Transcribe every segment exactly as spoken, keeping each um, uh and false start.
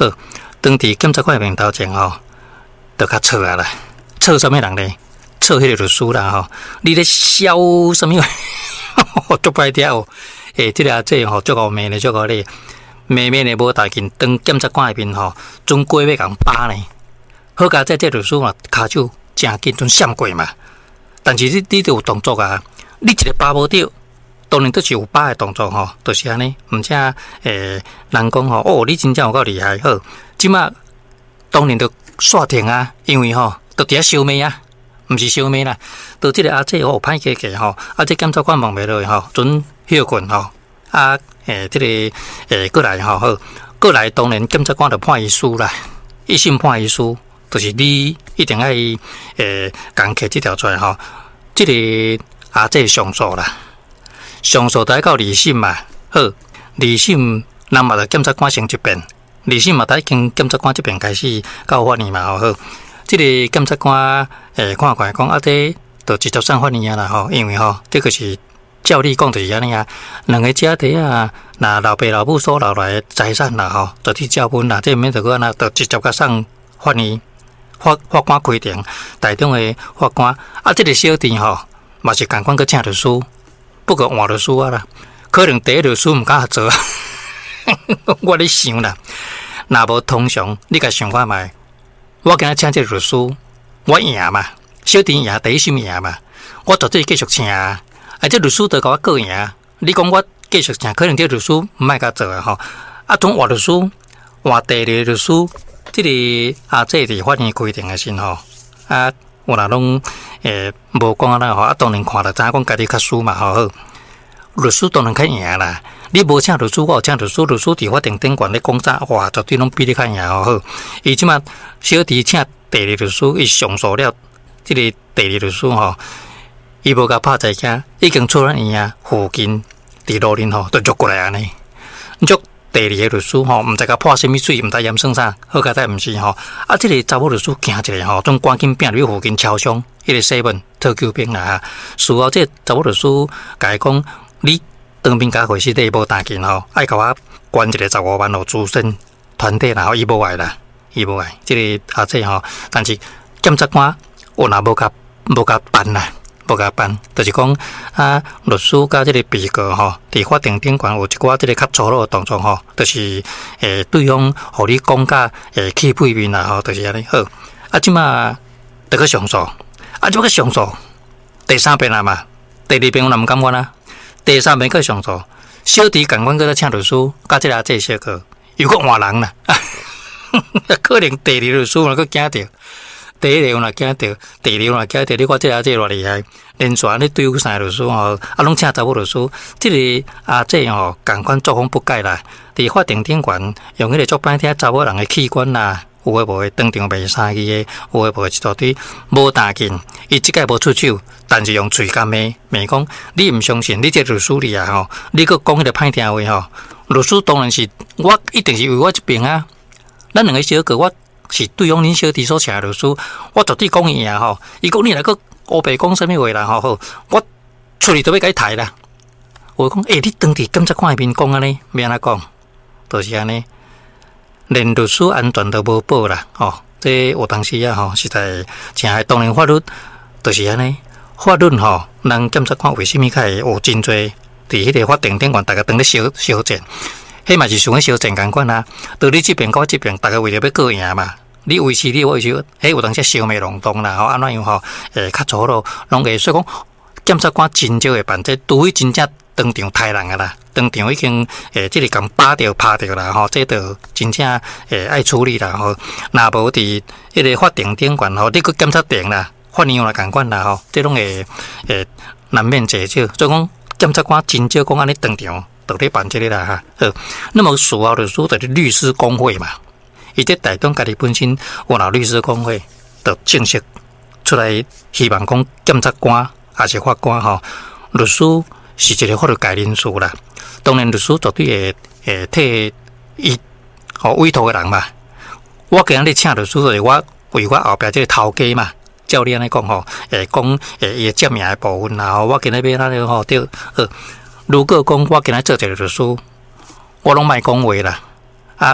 好，当伫检察官面头前吼，就较错啊啦，错什么人呢？错迄个律师啦吼，你咧笑什么？足歹听哦！诶，即个这吼足够骂咧，足够咧，骂骂咧无大劲，当检察官面吼，总归要共扒呢。好佳在这律师嘛，骹手真紧，准闪过嘛。但是你你都有动作啊，你一个扒无着，当然都是有扒的动作吼，就是安尼。毋且诶，人讲吼，哦，你真正有够厉害。好，即马当然就煞停啊，因为吼，都伫遐烧骂啊。毋是烧麦啦，到即个阿姐吼歹加加吼，啊这检察官望袂落吼，准休困吼，啊诶，即、这个诶过来吼好，过来当然检察官就判伊输啦，一审判伊输，就是你一定爱诶共摕即条出来吼，即、这个阿姐上诉啦，上诉就爱到二审嘛，好，二审人嘛就检察官先一遍，二审嘛得经检察官这边开始到法院嘛吼好。即个检察官诶，看看讲啊，这就直接上法院啊啦吼，因为吼，这个是照理讲就是安尼啊，两个家庭啊，那老爸老母所留来的财产啦吼，就去照分啦，这免得个那，就直接甲上法院法法官规定，台中的法官啊，这个小弟吼，嘛是共款去请律师，不过换律师啊啦，可能第一律师毋敢合作，我咧想啦，若无通常你甲想看觅。我今日请这律师，我赢嘛，小弟赢，第一审赢嘛，我绝对继续请啊！啊，这律师都甲我过赢，你讲我继续请，可能这律师毋爱甲做啊吼。啊，从换律师，换第二个律师，这个啊，这是法院规定的先吼。啊，有若拢诶无讲啦吼，啊，当然看了知影讲家己较输嘛吼。律师当然较赢啦。你无请律师，我有请律师，律师伫法庭顶悬咧讲啥话，绝对拢比你较赢吼好。伊即马小弟请第二律师，伊上诉了，即、这个第二律师吼，伊无甲拍在遐，已经出咱院啊附近伫路林吼，就捉过来安尼。捉第二个律师吼，毋知甲破什么水，毋知验算啥，好佳在毋是吼。啊，即、这个查某律师行一个吼，总赶紧拼入附近超商，迄个西门特救兵啦哈。事后这查某律师甲伊讲，你。当兵甲回事底无打紧吼，爱甲我捐一个十五万互资深团体啦，吼伊无爱啦，伊无爱。即、这个阿姐吼，但是检察官有若无甲无甲办啦，无甲办，就是讲啊，律师甲即个被告吼，伫法庭顶悬有一寡即个较粗鲁的动作吼，就是诶对方互你讲甲诶气背面啦吼，就是安尼好。啊，即马得个上诉，啊，即个上诉第三遍啦嘛，第二遍我毋敢管啦。第三遍去上诉，小弟共阮搁咧请律师，甲即个这小个又搁换人啦，可能第二律师若搁惊着，第一个若惊着，第二个若惊着，你看即个这偌厉害，连续咧对付三个律师吼，啊拢请查某律师，即、这个啊这吼共款作风不改啦，伫法庭顶悬用迄个足歹听查某人的器官啦。有诶无诶，当场卖生意诶，有诶无诶，一大堆无打紧，伊即届无出手，但是用嘴干骂，骂讲你毋相信，你这律师哩啊吼，你搁讲迄个歹听话吼，律师当然是我一定是为我一边啊，咱两个小哥，我是对方恁小弟所请诶律师，我绝对讲伊啊吼，伊讲你来个乌白讲啥物话啦吼，好，我出去都要甲伊抬啦，我讲诶、欸，你当伫检察官面讲安尼，要安怎讲，就是安尼。连律师安全都无保啦，吼！这有当时啊，吼，实在真系当然法律就是安尼。法律吼，人检察官为虾米较会有真多？伫迄个法庭顶悬，大家当咧相相战，迄嘛是想咧相战共款啊。到你这边到这边，大家为了要过赢嘛，你维持你，我维持，迄有当时相骂弄动啦，吼，安怎样吼？诶，较粗鲁，拢会所以讲，检察官真少会办这，除非真正当场杀人啊啦。当场已经诶，即、这个共扒掉、拍掉啦，吼，这就真正诶爱处理啦，吼。若无伫迄个法庭顶悬吼，你去检察庭啦，法院啦共款啦，吼，这拢会诶难免济少。所以讲检察官真少讲安尼当场就咧办这个啦，哈。好，那么事后律师就是律师公会嘛，伊这台中家己本身有若律师公会，就正式出来希望讲检察官还是法官吼，律师是一个法律界人士啦。当然，律师绝对会会替伊吼委托的人嘛。我今日请律师，就是我为我后壁这个头家嘛，照你安尼讲吼，诶讲诶伊占名的部分啦。吼，我今日要安尼吼，对，呃，如果讲我今日做一个律师，我拢卖讲话啦。啊，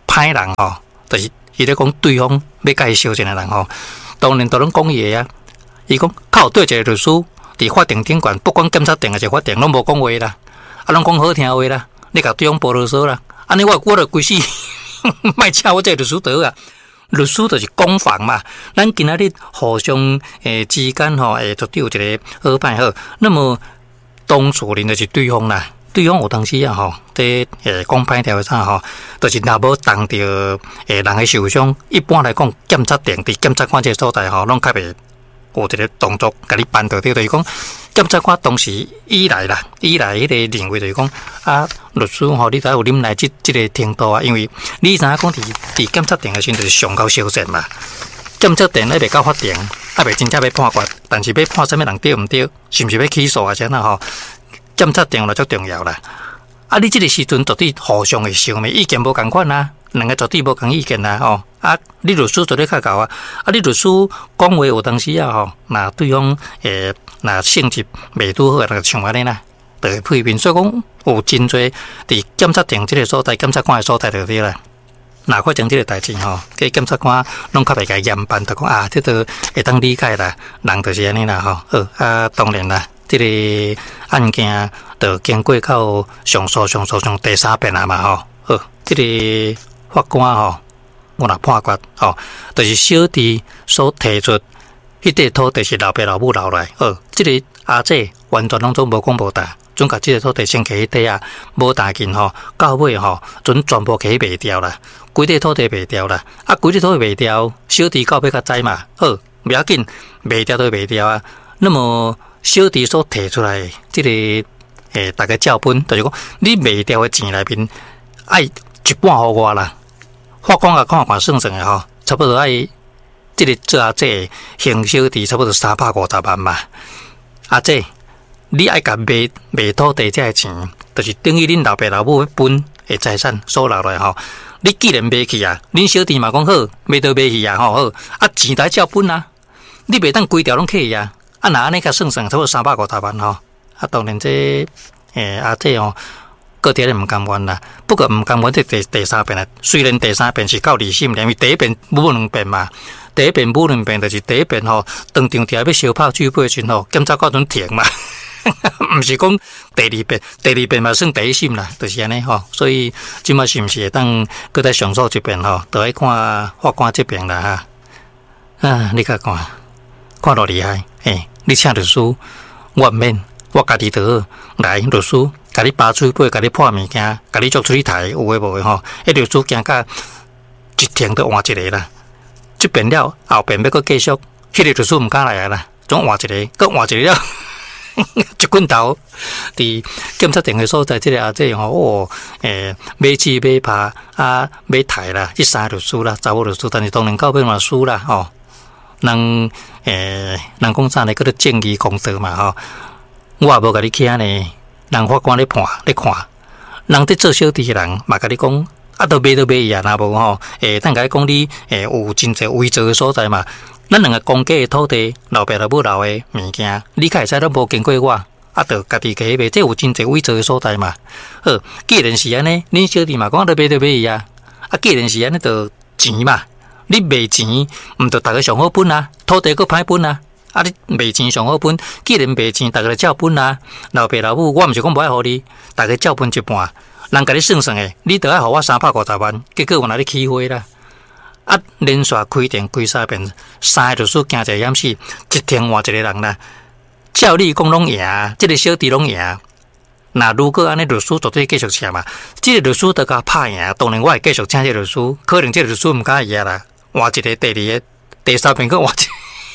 歹人吼，就是伊咧讲对方要甲伊相争的人吼，当然都拢讲伊个啊。伊讲靠对一个律师伫法庭顶悬，不管检察庭还是法庭，拢无讲话啦，啊，拢讲好听话啦，你甲对方报啰嗦啦，安尼我我著规死，莫请我这个律师倒啊！律师就是攻防嘛，咱今仔日互相诶之间吼，诶，绝对有一个好歹好。那么当事人就是对方啦，对方有当时啊吼，伫诶讲歹条啥吼，就是若无当着诶人诶受伤，一般来讲，检察庭伫检察官这个所在吼，拢较袂有一个动作，甲你办到对，就是讲检察官当时以来啦，以来迄个认为就是讲啊，律师吼，你才有啉来即即个程度啊，因为你知影讲伫伫检察庭诶时阵就是上高修正嘛，检察庭还袂到法庭，还袂真正要判决，但是要判啥物人对毋对，是毋是要起诉啊？啥呐吼？检察庭就足重要啦。啊，你即个时阵绝对互相会想咩意见无共款啊，两个绝对无共意见啦吼。啊，你律师绝对较高啊！啊，你律师讲话有当时啊吼，那对方诶，那性质袂拄好，就像安尼啦，就会批评。所以讲有真侪伫检察庭即个所在，检察官诶所在就对啦。那发生即个代志吼，个检察官拢较袂甲严办，就讲啊，这都会当理解啦，人就是安尼啦吼。好啊，当然啦，即个案件就经过到上诉、上诉、上第三遍啊嘛吼。好，即个法官吼。我若判决吼，就是小弟所提出，迄块土地是老爸老母留来，哦，即、这个阿姐完全拢总无讲无答，准甲即个土地先起底啊，无打紧吼，到尾吼，准全部起卖掉啦，规块土地卖掉啦，啊，规块土地卖掉，小弟到尾较知嘛，好，不要紧，卖掉都卖掉啊。那么小弟所提出来即、这个诶，大概照本，就是讲你卖掉的钱内面，爱一半互我啦。法官啊，看看算算的吼，差不多爱即个做阿姐行小弟差不多三百五十万嘛。阿姐，你爱甲卖卖土地这个钱，就是等于恁老爸老母分的财产所留来吼。你既然卖去啊，恁小弟嘛讲好，卖都卖去啊吼好，啊钱来照本啊，你袂当规条拢起啊。啊，那安尼甲算算，差不多三百五十万吼。啊，当然这诶阿姐吼。个体咧唔甘愿啦，不过唔甘愿这第第三遍啦。虽然第三遍是够理性，因为第一遍武两遍嘛，第一遍武两遍就是第一遍吼，当场条要小炮举杯时吼，检察官准停嘛，唔是讲第二遍，第二遍嘛算第一审啦，就是安尼吼。所以即马是毋是会当搁再上诉一遍吼，都要看法官这边啦哈。啊，你甲看，看落厉害，嘿，你请律师，我毋免，我家己就好来律师。甲你拔嘴巴，甲你破物件，甲你捉出去台，有诶无诶吼？迄律师惊甲一天都换一个啦。即边了后边要搁继续，迄、那个律师毋敢来啊啦，总换一个，搁换一个了，一棍头。伫检察庭诶所在，即、这个阿姐吼，哦，诶、欸，买鸡买扒啊，买台啦，即三个律师啦，查某律师，但是当然到尾嘛输啦吼。人诶、欸，人讲啥呢？叫做正义公道嘛吼。我也无甲你起安尼。人法官咧判咧看，人伫做小弟诶人嘛，甲你讲，啊，都买都买伊啊，若无吼，诶，等甲你讲你诶有真侪违则诶所在嘛。咱两个公家诶土地，老爸老母留诶物件，你较会使都无经过我，啊，着家己起卖，这有真侪违则诶所在嘛。好，既然是安尼，恁小弟嘛讲都买都买伊啊，啊，既然是安尼，着钱嘛，你卖钱，毋着逐个上好本啊，土地佫歹本啊。啊！你卖钱上好本，既然卖钱，大家照本啊。老爸老母，我毋是讲无爱互你，大家照本一半。人甲你算算诶，你得爱互我三百五十万，结果我拿你起花啦。啊！连续开店开三遍，三个律师惊者险死，一天换一个人啦。照你讲拢赢，即、这个小弟拢赢。那如果安尼律师绝对继续请嘛，即、这个律师得甲拍赢，当然我会继续请即个律师。可能即个律师毋敢赢啦，换一个第二个、第三遍佫换一个。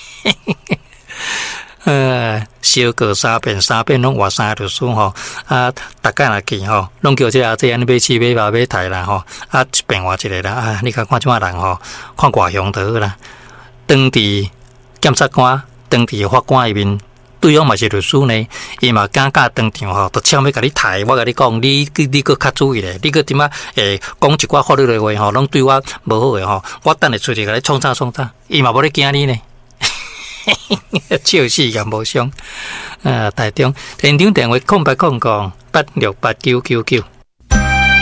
呃，小过三遍，三遍拢换三个律师吼，啊，大家若去吼，拢叫这阿姐安尼买鸡买肉买台啦吼，啊，一遍换一个啦，啊，你看看即马人吼，看外乡就好啦。当地检察官、当地法官里面，对方嘛是律师呢，伊嘛敢甲当场吼，都抢要甲你抬，我甲你讲，你你搁较注意咧，你搁点啊？诶，讲一寡法律的话吼，拢对我无好诶吼，我等下出去甲你创啥创啥，伊嘛无咧惊你呢。笑死也无伤。啊，台中现场电话空八空空八六八九九九。